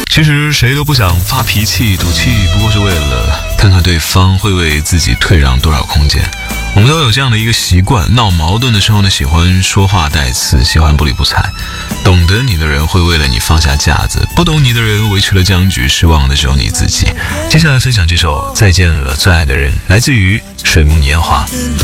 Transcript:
其实谁都不想发脾气赌气，不过是为了看看对方会为自己退让多少空间。我们都有这样的一个习惯，闹矛盾的时候呢，喜欢说话带刺，喜欢不理不睬。懂得你的人会为了你放下架子，不懂你的人维持了僵局，失望的只有你自己。接下来分享这首《再见了最爱的人》，来自于水木年华。